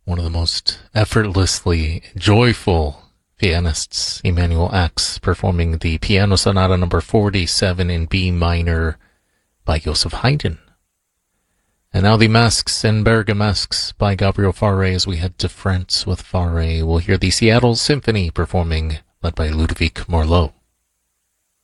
one of the most effortlessly joyful pianists, Emanuel Ax, performing the Piano Sonata number 47 in B minor by Joseph Haydn. And now the Masques and Bergamasques by Gabriel Fauré as we head to France with Fauré. We'll hear the Seattle Symphony performing, led by Ludovic Morlot.